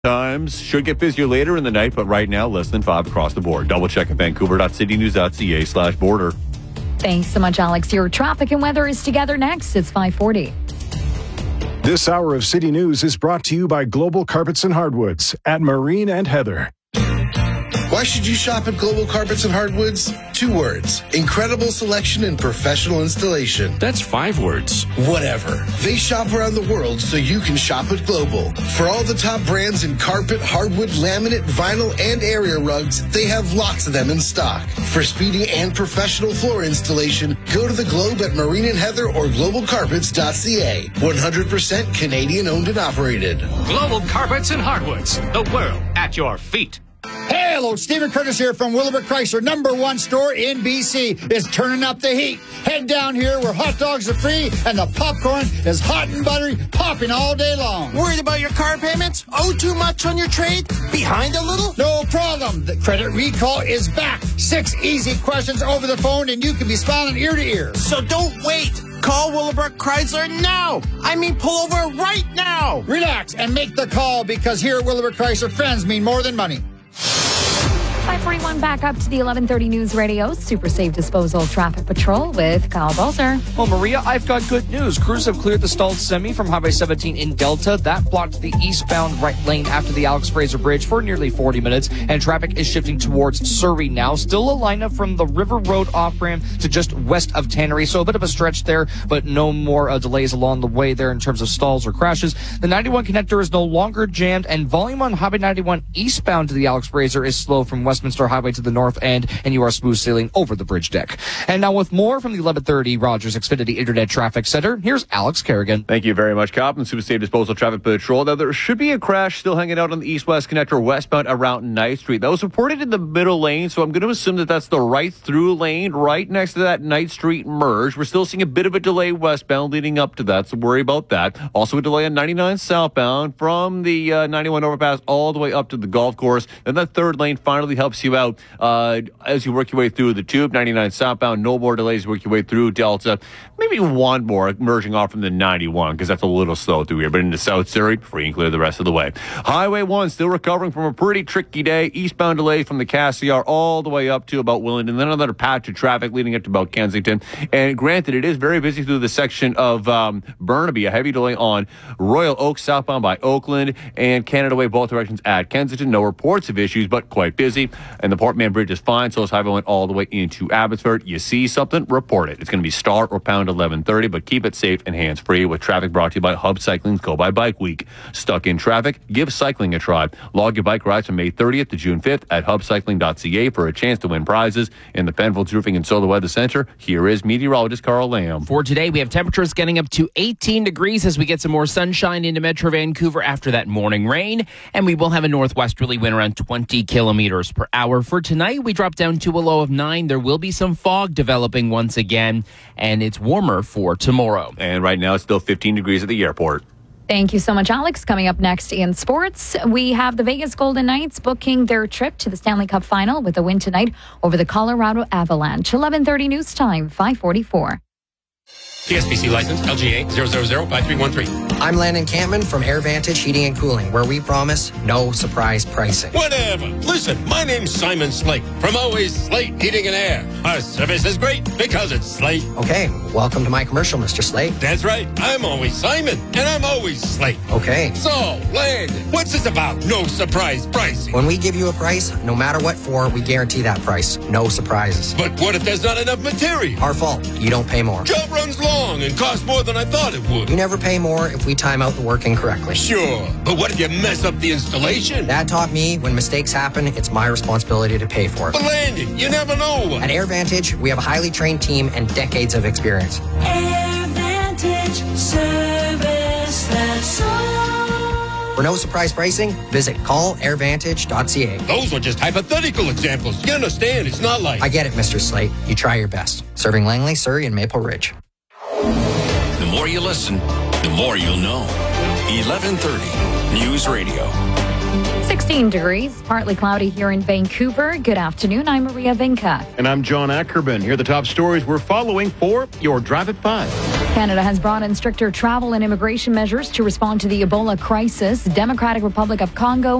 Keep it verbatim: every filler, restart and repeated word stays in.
Times should get busier later in the night, but right now less than five across the board. Double check at vancouver.citynews.ca slash border. Thanks so much, Alex. Your traffic and weather is together next. It's five forty. This hour of City News is brought to you by Global Carpets and Hardwoods at Marine and Heather. Why should you shop at Global Carpets and Hardwoods? Two words. Incredible selection and professional installation. That's five words. Whatever. They shop around the world so you can shop at Global. For all the top brands in carpet, hardwood, laminate, vinyl, and area rugs, they have lots of them in stock. For speedy and professional floor installation, go to the Globe at Marine and Heather or global carpets dot c a. one hundred percent Canadian owned and operated. Global Carpets and Hardwoods. The world at your feet. Hey, hello, Stephen Curtis here from Willowbrook Chrysler, number one store in B C, is turning up the heat. Head down here where hot dogs are free and the popcorn is hot and buttery, popping all day long. Worried about your car payments? Owe too much on your trade? Behind a little? No problem. The credit recall is back. Six easy questions over the phone and you can be smiling ear to ear. So don't wait. Call Willowbrook Chrysler now. I mean, pull over right now. Relax and make the call because here at Willowbrook Chrysler, friends mean more than money. five forty-one back up to the eleven thirty News Radio Super Safe Disposal Traffic Patrol with Kyle Balzer. Well, Maria, I've got good news. Crews have cleared the stalled semi from Highway seventeen in Delta. That blocked the eastbound right lane after the Alex Fraser Bridge for nearly forty minutes, and traffic is shifting towards Surrey now. Still a lineup from the River Road off-ramp to just west of Tannery, so a bit of a stretch there, but no more uh, delays along the way there in terms of stalls or crashes. The ninety-one connector is no longer jammed, and volume on Highway ninety-one eastbound to the Alex Fraser is slow from Westminster Highway to the north end, and you are smooth sailing over the bridge deck. And now with more from the eleven thirty Rogers Xfinity Internet Traffic Center, here's Alex Kerrigan. Thank you very much, Cop, and Super Safe Disposal Traffic Patrol. Now, there should be a crash still hanging out on the east-west connector westbound around Ninth Street. That was reported in the middle lane, so I'm going to assume that that's the right-through lane right next to that Ninth Street merge. We're still seeing a bit of a delay westbound leading up to that, so worry about that. Also a delay on ninety-nine southbound from the uh, ninety-one overpass all the way up to the golf course. And that third lane finally helps you out uh, as you work your way through the tube. ninety-nine southbound, no more delays. Work your way through Delta. Maybe one more merging off from the ninety-one because that's a little slow through here. But into South Surrey, free and clear the rest of the way. Highway one still recovering from a pretty tricky day. Eastbound delay from the Cassiar all the way up to about Willingdon. Then another patch of traffic leading up to about Kensington. And granted, it is very busy through the section of um, Burnaby. A heavy delay on Royal Oak southbound by Oakland and Canada Way both directions at Kensington. No reports of issues, but quite busy. And the Portman Bridge is fine, so is Highway one all the way into Abbotsford. You see something, report it. It's going to be star or pound eleven thirty, but keep it safe and hands-free with traffic brought to you by Hub Cycling's Go By Bike Week. Stuck in traffic? Give cycling a try. Log your bike rides from May thirtieth to June fifth at hub cycling dot c a for a chance to win prizes. In the Penfolds Roofing and Solar Weather Center, here is meteorologist Carl Lamb. For today, we have temperatures getting up to eighteen degrees as we get some more sunshine into Metro Vancouver after that morning rain, and we will have a northwesterly wind around twenty kilometers per hour. For tonight, we drop down to a low of nine. There will be some fog developing once again, and it's warmer for tomorrow. And right now, it's still fifteen degrees at the airport. Thank you so much, Alex. Coming up next in sports, we have the Vegas Golden Knights booking their trip to the Stanley Cup Final with a win tonight over the Colorado Avalanche. eleven thirty news time, five forty-four. T S P C license L G A zero zero zero five three one three. I'm Landon Campman from AirVantage Heating and Cooling, where we promise no surprise pricing. Whatever. Listen, my name's Simon Slate from Always Slate Heating and Air. Our service is great because it's Slate. Okay, welcome to my commercial, Mister Slate. That's right. I'm always Simon, and I'm always Slate. Okay. So, Landon, what's this about no surprise pricing? When we give you a price, no matter what for, we guarantee that price. No surprises. But what if there's not enough material? Our fault. You don't pay more. Job runs long and costs more than I thought it would. You never pay more if we time out the work incorrectly. Sure, but what if you mess up the installation? That taught me when mistakes happen, it's my responsibility to pay for it. But Landon, you never know. At AirVantage, we have a highly trained team and decades of experience. AirVantage service that's all. For no surprise pricing, visit call air vantage dot c a. Those were just hypothetical examples. You understand, it's not like... I get it, Mister Slate. You try your best. Serving Langley, Surrey, and Maple Ridge. The more you listen, the more you'll know. eleven thirty News Radio. sixteen degrees, partly cloudy here in Vancouver. Good afternoon. I'm Maria Vinca. And I'm John Ackerman. Here are the top stories we're following for your Drive at five. Canada has brought in stricter travel and immigration measures to respond to the Ebola crisis. Democratic Republic of Congo